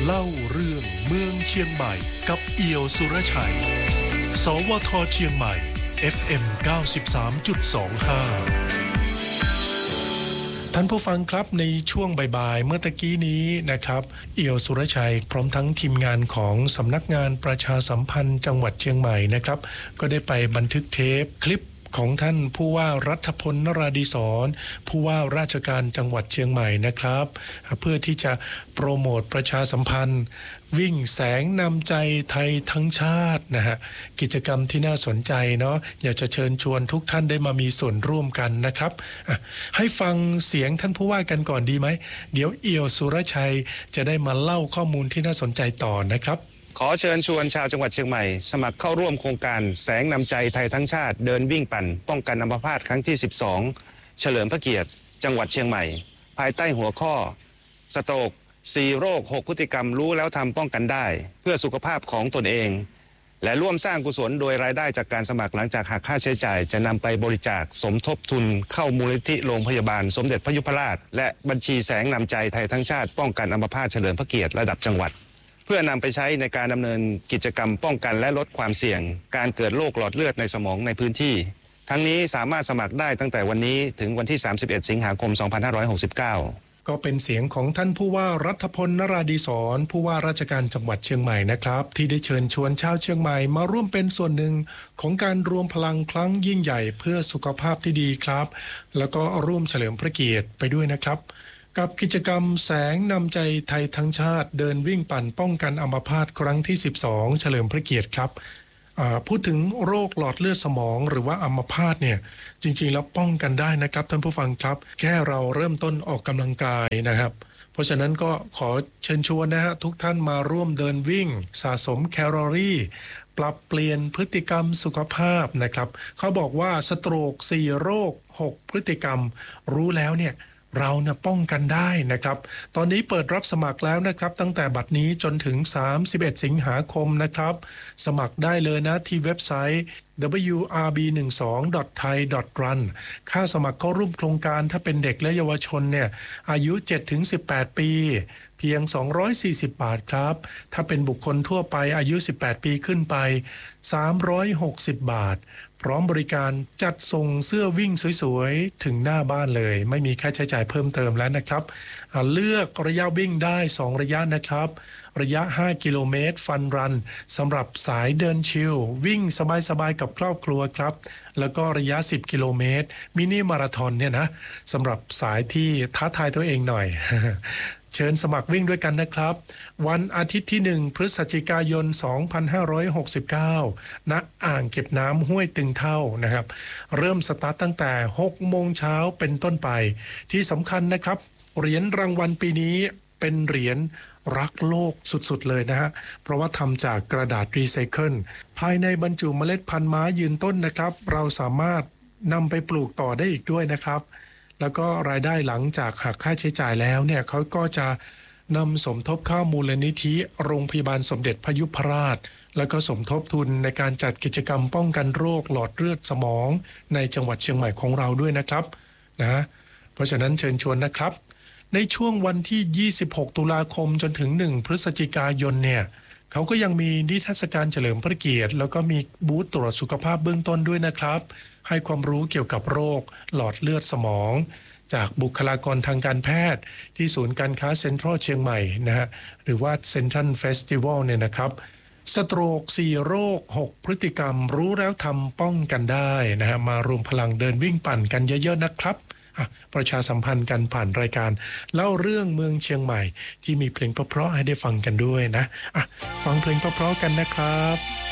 เล่าเรื่องเมืองเชียงใหม่กับเอี่ยวสุรชัยสวทเชียงใหม่ FM 93.25 ท่านผู้ฟังครับในช่วงบ่ายๆเมื่อตะกี้นี้นะครับเอี่ยวสุรชัยพร้อมทั้งทีมงานของสำนักงานประชาสัมพันธ์จังหวัดเชียงใหม่นะครับก็ได้ไปบันทึกเทปคลิปของท่านผู้ว่ารัฐพลนราธิศรผู้ว่าราชการจังหวัดเชียงใหม่นะครับเพื่อที่จะโปรโมทประชาสัมพันธ์วิ่งแสงนำใจไทยทั้งชาตินะฮะกิจกรรมที่น่าสนใจเนาะอยากจะเชิญชวนทุกท่านได้มามีส่วนร่วมกันนะครับให้ฟังเสียงท่านผู้ว่ากันก่อนดีไหมเดี๋ยวเอี่ยวสุรชัยจะได้มาเล่าข้อมูลที่น่าสนใจต่อนะครับขอเชิญชวนชาวจังหวัดเชียงใหม่สมัครเข้าร่วมโครงการแสงนำใจไทยทั้งชาติเดินวิ่งปั่นป้องกันอัมพาตครั้งที่ 12 เฉลิมพระเกียรติจังหวัดเชียงใหม่ภายใต้หัวข้อสโตรก4 โรค 6 พฤติกรรมรู้แล้วทำป้องกันได้เพื่อสุขภาพของตนเองและร่วมสร้างกุศลโดยรายได้จากการสมัครหลังจากหักค่าใช้จ่ายจะนำไปบริจาคสมทบทุนเข้ามูลนิธิโรงพยาบาลสมเด็จพระยุพราชและบัญชีแสงนำใจไทยทั้งชาติป้องกันอัมพาตเฉลิมพระเกียรติระดับจังหวัดเพื่อนำไปใช้ในการดำเนินกิจกรรมป้องกันและลดความเสี่ยงการเกิดโรคหลอดเลือดในสมองในพื้นที่ทั้งนี้สามารถสมัครได้ตั้งแต่วันนี้ถึงวันที่ 31 สิงหาคม 2569 ก็เป็นเสียงของท่านผู้ว่ารัฐพลนราธิศรผู้ว่าราชการจังหวัดเชียงใหม่นะครับที่ได้เชิญชวนชาวเชียงใหม่มาร่วมเป็นส่วนหนึ่งของการรวมพลังครั้งยิ่งใหญ่เพื่อสุขภาพที่ดีครับแล้วก็ร่วมเฉลิมพระเกียรติไปด้วยนะครับกับกิจกรรมแสงนำใจไทยทั้งชาติเดินวิ่งปั่นป้องกันอัมพาตครั้งที่ 12 เฉลิมพระเกียรติครับพูดถึงโรคหลอดเลือดสมองหรือว่าอัมพาตเนี่ยจริงๆแล้วป้องกันได้นะครับท่านผู้ฟังครับแค่เราเริ่มต้นออกกำลังกายนะครับเพราะฉะนั้นก็ขอเชิญชวนนะฮะทุกท่านมาร่วมเดินวิ่งสะสมแคลอรี่ปรับเปลี่ยนพฤติกรรมสุขภาพนะครับเขาบอกว่าสโตรก4 โรค 6 พฤติกรรมรู้แล้วเนี่ยเราเนี่ยป้องกันได้นะครับตอนนี้เปิดรับสมัครแล้วนะครับตั้งแต่บัดนี้จนถึง31 สิงหาคมนะครับสมัครได้เลยนะที่เว็บไซต์ wrb12.thai.run ค่าสมัครเข้าร่วมโครงการถ้าเป็นเด็กและเยาวชนเนี่ยอายุ 7-18 ปีเพียง240 บาทครับถ้าเป็นบุคคลทั่วไปอายุ 18 ปีขึ้นไป360 บาทพร้อมบริการจัดส่งเสื้อวิ่งสวยๆถึงหน้าบ้านเลยไม่มีค่าใช้จ่ายเพิ่มเติมแล้วนะครับเลือกระยะวิ่งได้2ระยะนะครับระยะ5 กิโลเมตรฟันรันสำหรับสายเดินชิลวิ่งสบายๆกับครอบครัวครับแล้วก็ระยะ10 กิโลเมตรมินิมาราธอนเนี่ยนะสำหรับสายที่ท้าทายตัวเองหน่อย เชิญสมัครวิ่งด้วยกันนะครับวันอาทิตย์ที่1 พฤศจิกายน 2569 ณ อ่างเก็บน้ำห้วยตึงเท่านะครับเริ่มสตาร์ตตั้งแต่ 6 โมงเช้าเป็นต้นไปที่สำคัญนะครับเหรียญรางวัลปีนี้เป็นเหรียญรักโลกสุดๆเลยนะฮะเพราะว่าทำจากกระดาษรีไซเคิลภายในบรรจุเมล็ดพันธุ์ไม้ยืนต้นนะครับเราสามารถนำไปปลูกต่อได้อีกด้วยนะครับแล้วก็รายได้หลังจากหักค่าใช้จ่ายแล้วเนี่ยเขาก็จะนำสมทบเข้ามูลนิธิโรงพยาบาลสมเด็จพระยุพราชแล้วก็สมทบทุนในการจัดกิจกรรมป้องกันโรคหลอดเลือดสมองในจังหวัดเชียงใหม่ของเราด้วยนะครับนะเพราะฉะนั้นเชิญชวนนะครับในช่วงวันที่ 26 ตุลาคมจนถึง 1 พฤศจิกายนเนี่ยเขาก็ยังมีนิทรรศการเฉลิมพระเกียรติแล้วก็มีบูธตรวจสุขภาพเบื้องต้นด้วยนะครับให้ความรู้เกี่ยวกับโรคหลอดเลือดสมองจากบุคลากรทางการแพทย์ที่ศูนย์การค้าเซ็นทรัลเชียงใหม่นะฮะหรือว่าเซ็นทรัลเฟสติวัลเนี่ยนะครับสโตรก4 โรค 6 พฤติกรรมรู้แล้วทำป้องกันได้นะฮะมารวมพลังเดินวิ่งปั่นกันเยอะๆนะครับประชาสัมพันธ์กันผ่านรายการเล่าเรื่องเมืองเชียงใหม่ที่มีเพลงเพราะๆให้ได้ฟังกันด้วยนะฟังเพลงเพราะๆกันนะครับ